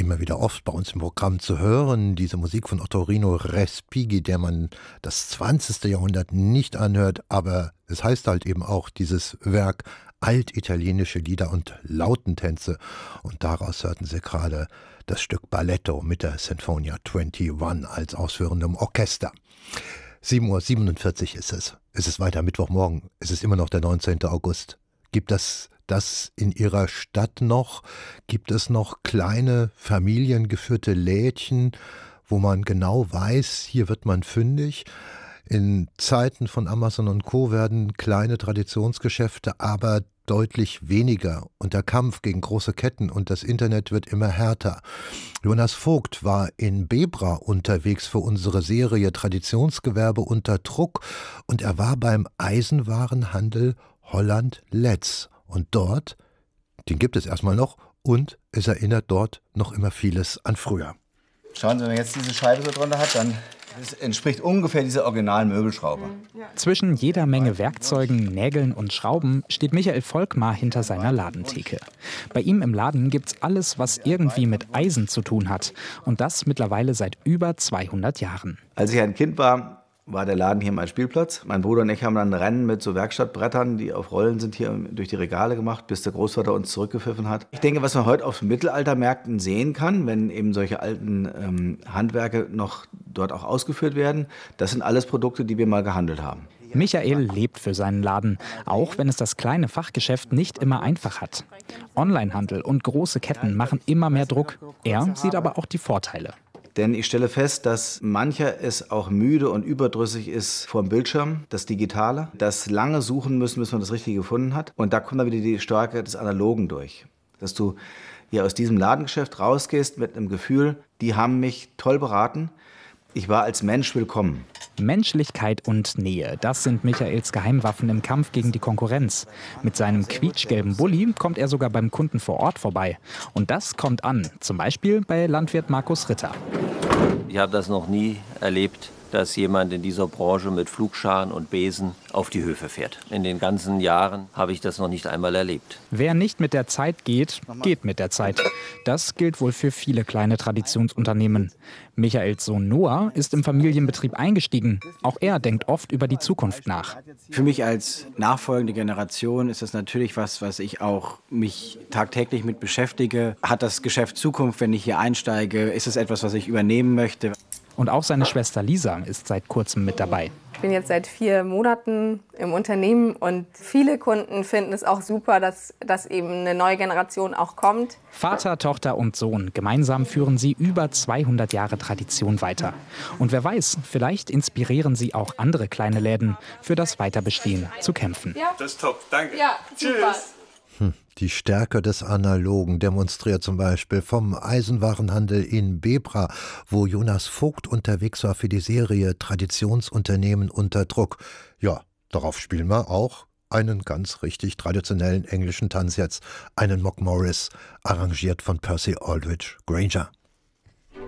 immer wieder oft bei uns im Programm zu hören. Diese Musik von Ottorino Respighi, der man das 20. Jahrhundert nicht anhört, aber es heißt halt eben auch dieses Werk altitalienische Lieder und Lautentänze. Und daraus hörten Sie gerade das Stück Balletto mit der Sinfonia 21 als ausführendem Orchester. 7:47 Uhr ist es. Es ist weiter Mittwochmorgen. Es ist immer noch der 19. August. Gibt es das in Ihrer Stadt noch? Gibt es noch kleine familiengeführte Lädchen, wo man genau weiß, hier wird man fündig? In Zeiten von Amazon und Co. werden kleine Traditionsgeschäfte aber deutlich weniger und der Kampf gegen große Ketten und das Internet wird immer härter. Jonas Vogt war in Bebra unterwegs für unsere Serie Traditionsgewerbe unter Druck und er war beim Eisenwarenhandel Holland Letz. Und dort, den gibt es erstmal noch und es erinnert dort noch immer vieles an früher. Schauen Sie, wenn man jetzt diese Scheibe so drunter hat, dann das entspricht ungefähr dieser originalen Möbelschraube. Zwischen jeder Menge Werkzeugen, Nägeln und Schrauben steht Michael Volkmar hinter seiner Ladentheke. Bei ihm im Laden gibt's alles, was irgendwie mit Eisen zu tun hat. Und das mittlerweile seit über 200 Jahren. Als ich ein Kind war der Laden hier mal Spielplatz. Mein Bruder und ich haben dann ein Rennen mit so Werkstattbrettern, die auf Rollen sind, hier durch die Regale gemacht, bis der Großvater uns zurückgepfiffen hat. Ich denke, was man heute auf Mittelaltermärkten sehen kann, wenn eben solche alten Handwerke noch dort auch ausgeführt werden, das sind alles Produkte, die wir mal gehandelt haben. Michael lebt für seinen Laden, auch wenn es das kleine Fachgeschäft nicht immer einfach hat. Onlinehandel und große Ketten machen immer mehr Druck. Er sieht aber auch die Vorteile. Denn ich stelle fest, dass mancher es auch müde und überdrüssig ist vor dem Bildschirm, das Digitale, das lange suchen müssen, bis man das Richtige gefunden hat. Und da kommt dann wieder die Stärke des Analogen durch. Dass du hier aus diesem Ladengeschäft rausgehst mit einem Gefühl, die haben mich toll beraten. Ich war als Mensch willkommen. Menschlichkeit und Nähe, das sind Michaels Geheimwaffen im Kampf gegen die Konkurrenz. Mit seinem quietschgelben Bulli kommt er sogar beim Kunden vor Ort vorbei. Und das kommt an, zum Beispiel bei Landwirt Markus Ritter. Ich habe das noch nie erlebt, dass jemand in dieser Branche mit Pflugscharen und Besen auf die Höfe fährt. In den ganzen Jahren habe ich das noch nicht einmal erlebt. Wer nicht mit der Zeit geht, geht mit der Zeit. Das gilt wohl für viele kleine Traditionsunternehmen. Michaels Sohn Noah ist im Familienbetrieb eingestiegen. Auch er denkt oft über die Zukunft nach. Für mich als nachfolgende Generation ist das natürlich was ich auch mich tagtäglich mit beschäftige. Hat das Geschäft Zukunft, wenn ich hier einsteige? Ist es etwas, was ich übernehmen möchte? Und auch seine Schwester Lisa ist seit kurzem mit dabei. Ich bin jetzt seit 4 Monaten im Unternehmen und viele Kunden finden es auch super, dass eben eine neue Generation auch kommt. Vater, Tochter und Sohn, gemeinsam führen sie über 200 Jahre Tradition weiter. Und wer weiß, vielleicht inspirieren sie auch andere kleine Läden, für das Weiterbestehen zu kämpfen. Ja. Das ist top, danke. Ja, super. Die Stärke des Analogen demonstriert zum Beispiel vom Eisenwarenhandel in Bebra, wo Jonas Vogt unterwegs war für die Serie Traditionsunternehmen unter Druck. Ja, darauf spielen wir auch einen ganz richtig traditionellen englischen Tanz jetzt, einen Mock Morris, arrangiert von Percy Aldridge Granger.